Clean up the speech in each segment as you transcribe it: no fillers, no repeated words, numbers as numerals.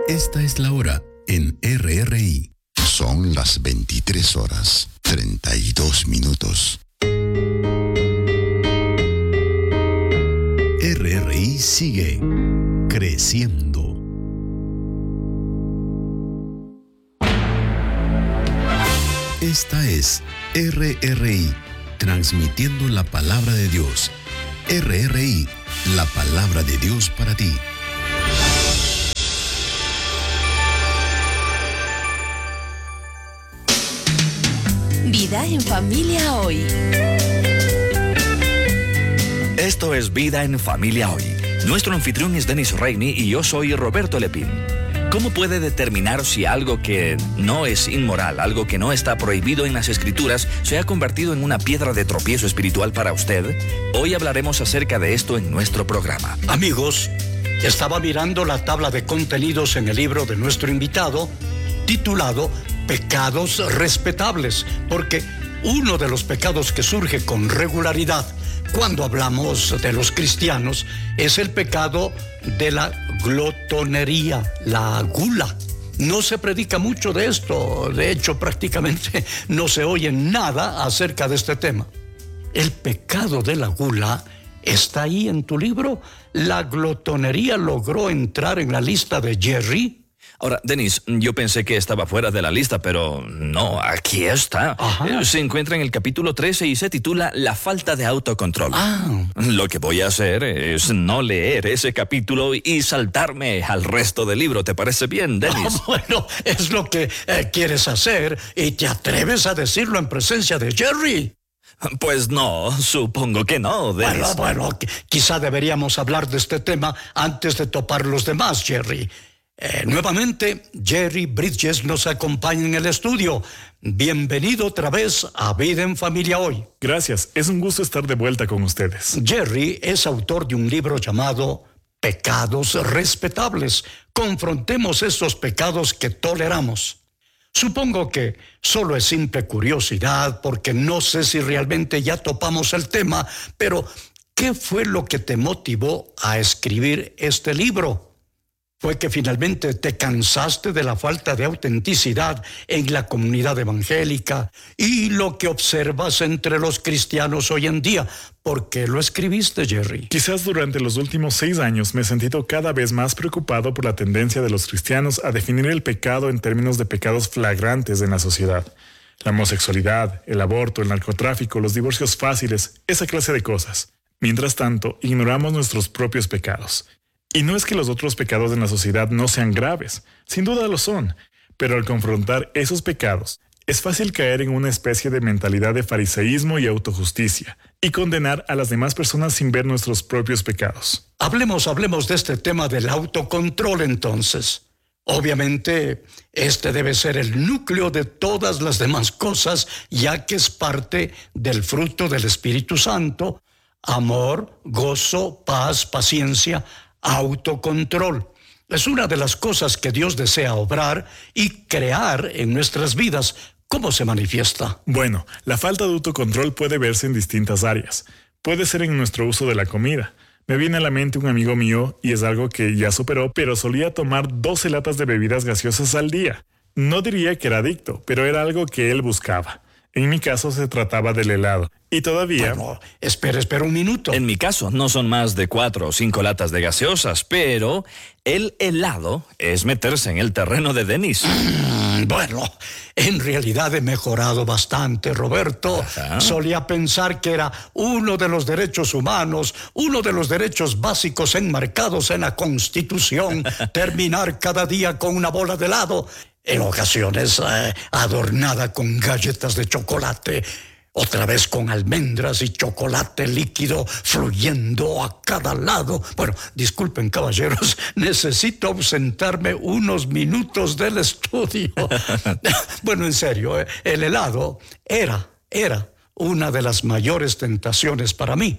Esta es la hora en RRI. Son las 23:32. RRI sigue creciendo. Esta es RRI, transmitiendo la palabra de Dios. RRI, la palabra de Dios para ti. Vida en Familia Hoy. Esto es Vida en Familia Hoy. Nuestro anfitrión es Denis Reini y yo soy Roberto Lepín. ¿Cómo puede determinar si algo que no es inmoral, algo que no está prohibido en las Escrituras, se ha convertido en una piedra de tropiezo espiritual para usted? Hoy hablaremos acerca de esto en nuestro programa. Amigos, estaba mirando la tabla de contenidos en el libro de nuestro invitado, titulado Pecados Respetables, porque uno de los pecados que surge con regularidad cuando hablamos de los cristianos es el pecado de la glotonería, la gula. No se predica mucho de esto, de hecho prácticamente no se oye nada acerca de este tema. El pecado de la gula está ahí en tu libro. ¿La glotonería logró entrar en la lista de Jerry? Ahora, Denis, yo pensé que estaba fuera de la lista, pero no, aquí está. Se encuentra en el capítulo 13 y se titula La falta de autocontrol. Lo que voy a hacer es no leer ese capítulo y saltarme al resto del libro. ¿Te parece bien, Denis? Bueno, es lo que quieres hacer y te atreves a decirlo en presencia de Jerry. Pues no, supongo que no, Denis. Bueno, quizá deberíamos hablar de este tema antes de topar los demás, Jerry. Nuevamente, Jerry Bridges nos acompaña en el estudio. Bienvenido otra vez a Vida en Familia Hoy. Gracias, es un gusto estar de vuelta con ustedes. Jerry es autor de un libro llamado Pecados Respetables. Confrontemos estos pecados que toleramos. Supongo que solo es simple curiosidad, porque no sé si realmente ya topamos el tema, pero ¿qué fue lo que te motivó a escribir este libro? ¿Fue que finalmente te cansaste de la falta de autenticidad en la comunidad evangélica y lo que observas entre los cristianos hoy en día? ¿Por qué lo escribiste, Jerry? Quizás durante los últimos 6 años me he sentido cada vez más preocupado por la tendencia de los cristianos a definir el pecado en términos de pecados flagrantes en la sociedad. La homosexualidad, el aborto, el narcotráfico, los divorcios fáciles, esa clase de cosas. Mientras tanto, ignoramos nuestros propios pecados. Y no es que los otros pecados en la sociedad no sean graves, sin duda lo son, pero al confrontar esos pecados, es fácil caer en una especie de mentalidad de fariseísmo y autojusticia, y condenar a las demás personas sin ver nuestros propios pecados. Hablemos de este tema del autocontrol entonces. Obviamente, este debe ser el núcleo de todas las demás cosas, ya que es parte del fruto del Espíritu Santo: amor, gozo, paz, paciencia, autocontrol. Es una de las cosas que Dios desea obrar y crear en nuestras vidas. ¿Cómo se manifiesta? Bueno, la falta de autocontrol puede verse en distintas áreas. Puede ser en nuestro uso de la comida. Me viene a la mente un amigo mío, y es algo que ya superó, pero solía tomar 12 latas de bebidas gaseosas al día. No diría que era adicto, pero era algo que él buscaba. En mi caso se trataba del helado. Y todavía... Bueno, espera un minuto. En mi caso no son más de 4 o 5 latas de gaseosas, pero el helado es meterse en el terreno de Denis. Bueno, en realidad he mejorado bastante, Roberto. Solía pensar que era uno de los derechos humanos, uno de los derechos básicos enmarcados en la Constitución, terminar cada día con una bola de helado, en ocasiones adornada con galletas de chocolate, otra vez con almendras y chocolate líquido fluyendo a cada lado. Bueno, disculpen, caballeros, necesito ausentarme unos minutos del estudio. Bueno, en serio, el helado era una de las mayores tentaciones para mí.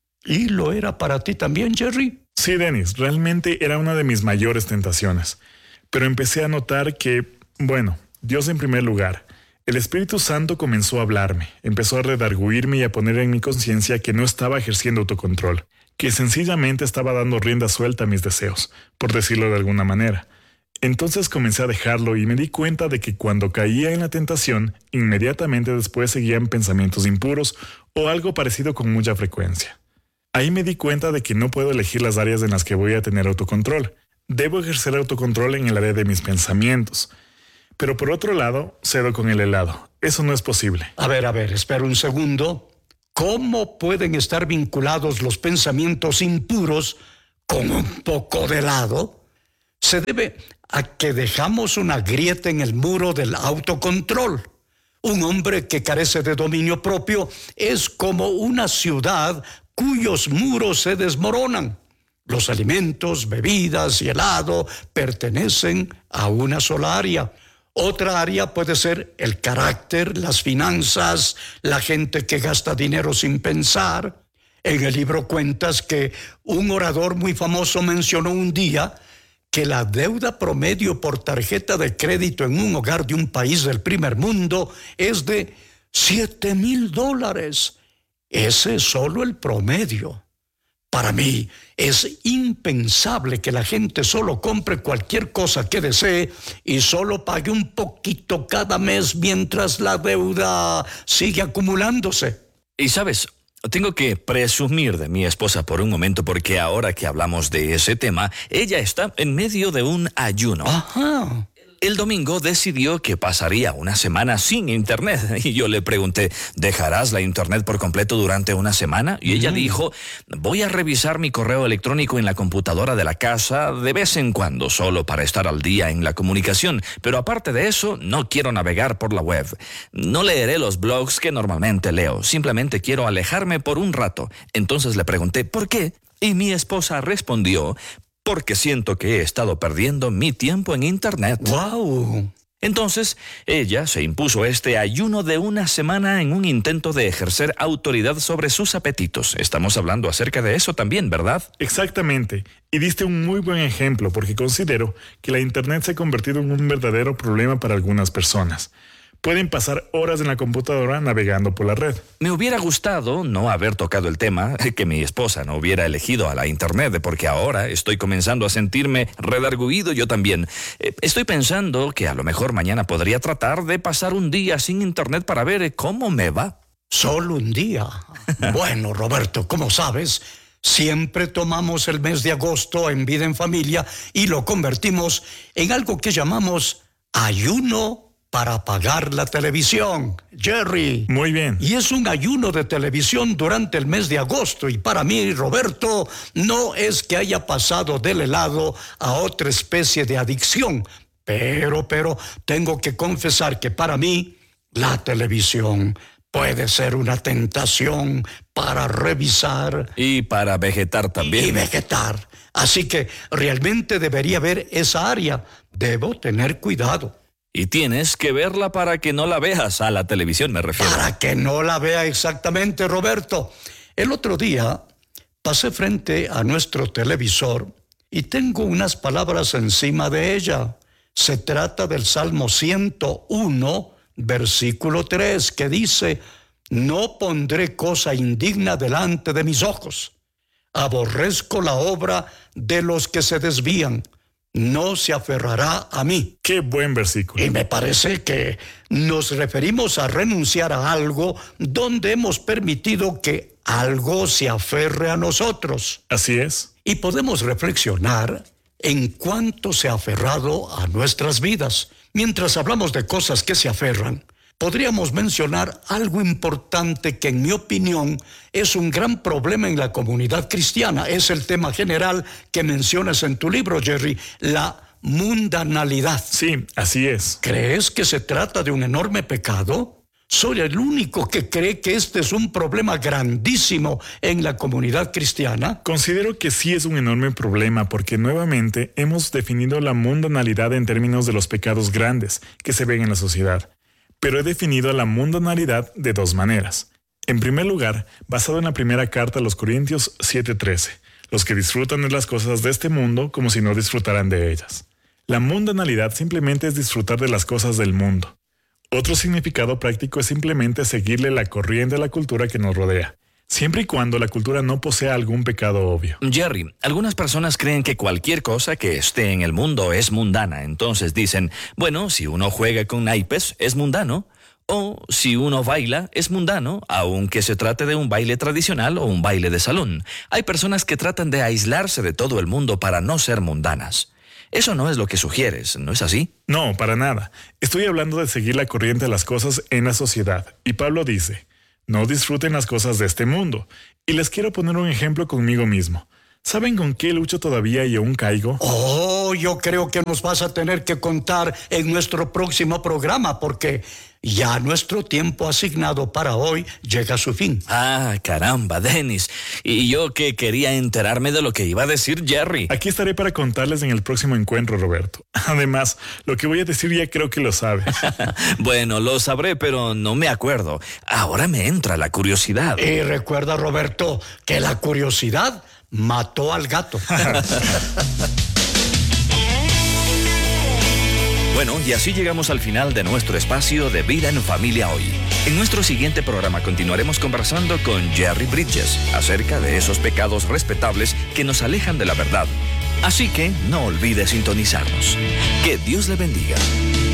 ¿Y lo era para ti también, Jerry? Sí, Denis, realmente era una de mis mayores tentaciones. Pero empecé a notar que, Dios en primer lugar. El Espíritu Santo comenzó a hablarme, empezó a redarguirme y a poner en mi conciencia que no estaba ejerciendo autocontrol, que sencillamente estaba dando rienda suelta a mis deseos, por decirlo de alguna manera. Entonces comencé a dejarlo y me di cuenta de que cuando caía en la tentación, inmediatamente después seguían pensamientos impuros o algo parecido con mucha frecuencia. Ahí me di cuenta de que no puedo elegir las áreas en las que voy a tener autocontrol. Debo ejercer autocontrol en el área de mis pensamientos. Pero por otro lado, cedo con el helado. Eso no es posible. A ver, espera un segundo. ¿Cómo pueden estar vinculados los pensamientos impuros con un poco de helado? Se debe a que dejamos una grieta en el muro del autocontrol. Un hombre que carece de dominio propio es como una ciudad cuyos muros se desmoronan. Los alimentos, bebidas y helado pertenecen a una sola área. Otra área puede ser el carácter, las finanzas, la gente que gasta dinero sin pensar. En el libro cuentas que un orador muy famoso mencionó un día que la deuda promedio por tarjeta de crédito en un hogar de un país del primer mundo es de $7,000. Ese es solo el promedio. Para mí es impensable que la gente solo compre cualquier cosa que desee y solo pague un poquito cada mes mientras la deuda sigue acumulándose. Y sabes, tengo que presumir de mi esposa por un momento porque ahora que hablamos de ese tema, ella está en medio de un ayuno. Ajá. El domingo decidió que pasaría una semana sin internet y yo le pregunté, ¿dejarás la internet por completo durante una semana? Y ella dijo, voy a revisar mi correo electrónico en la computadora de la casa de vez en cuando, solo para estar al día en la comunicación, pero aparte de eso, no quiero navegar por la web. No leeré los blogs que normalmente leo, simplemente quiero alejarme por un rato. Entonces le pregunté, ¿por qué? Y mi esposa respondió, porque siento que he estado perdiendo mi tiempo en internet. ¡Wow! Entonces, ella se impuso este ayuno de una semana en un intento de ejercer autoridad sobre sus apetitos. Estamos hablando acerca de eso también, ¿verdad? Exactamente. Y diste un muy buen ejemplo porque considero que la internet se ha convertido en un verdadero problema para algunas personas. Pueden pasar horas en la computadora navegando por la red. Me hubiera gustado no haber tocado el tema, que mi esposa no hubiera elegido a la internet, porque ahora estoy comenzando a sentirme redarguido yo también. Estoy pensando que a lo mejor mañana podría tratar de pasar un día sin internet para ver cómo me va. ¿Solo un día? Bueno, Roberto, como sabes, siempre tomamos el mes de agosto en Vida en Familia y lo convertimos en algo que llamamos ayuno para apagar la televisión, Jerry. Muy bien. Y es un ayuno de televisión durante el mes de agosto. Y para mí, Roberto, no es que haya pasado del helado a otra especie de adicción. Pero tengo que confesar que para mí, la televisión puede ser una tentación para revisar. Y para vegetar también. Y vegetar. Así que realmente debería ver esa área. Debo tener cuidado. Y tienes que verla para que no la veas, a la televisión me refiero. Para que no la vea exactamente, Roberto. El otro día pasé frente a nuestro televisor y tengo unas palabras encima de ella. Se trata del Salmo 101, versículo 3, que dice, no pondré cosa indigna delante de mis ojos. Aborrezco la obra de los que se desvían. No se aferrará a mí. Qué buen versículo. Y me parece que nos referimos a renunciar a algo donde hemos permitido que algo se aferre a nosotros. Así es. Y podemos reflexionar en cuánto se ha aferrado a nuestras vidas. Mientras hablamos de cosas que se aferran, podríamos mencionar algo importante que en mi opinión es un gran problema en la comunidad cristiana. Es el tema general que mencionas en tu libro, Jerry, la mundanalidad. Sí, así es. ¿Crees que se trata de un enorme pecado? ¿Soy el único que cree que este es un problema grandísimo en la comunidad cristiana? Considero que sí es un enorme problema porque nuevamente hemos definido la mundanalidad en términos de los pecados grandes que se ven en la sociedad. Pero he definido la mundanalidad de dos maneras. En primer lugar, basado en la primera carta a los Corintios 7:13, los que disfrutan de las cosas de este mundo como si no disfrutaran de ellas. La mundanalidad simplemente es disfrutar de las cosas del mundo. Otro significado práctico es simplemente seguirle la corriente a la cultura que nos rodea. siempre y cuando la cultura no posea algún pecado obvio. Jerry, algunas personas creen que cualquier cosa que esté en el mundo es mundana. Entonces dicen, bueno, si uno juega con naipes, es mundano. O si uno baila, es mundano, aunque se trate de un baile tradicional o un baile de salón. Hay personas que tratan de aislarse de todo el mundo para no ser mundanas. Eso no es lo que sugieres, ¿no es así? No, para nada. Estoy hablando de seguir la corriente de las cosas en la sociedad. Y Pablo dice, no disfruten las cosas de este mundo. Y les quiero poner un ejemplo conmigo mismo. ¿Saben con qué lucho todavía y aún caigo? Oh, yo creo que nos vas a tener que contar en nuestro próximo programa, porque ya nuestro tiempo asignado para hoy llega a su fin. Ah, caramba, Dennis. Y yo que quería enterarme de lo que iba a decir Jerry. Aquí estaré para contarles en el próximo encuentro, Roberto. Además, lo que voy a decir ya creo que lo sabes. Bueno, lo sabré, pero no me acuerdo. Ahora me entra la curiosidad. Y recuerda, Roberto, que la curiosidad mató al gato. Bueno, y así llegamos al final de nuestro espacio de Vida en Familia hoy. En nuestro siguiente programa continuaremos conversando con Jerry Bridges acerca de esos pecados respetables que nos alejan de la verdad. Así que no olvide sintonizarnos. Que Dios le bendiga.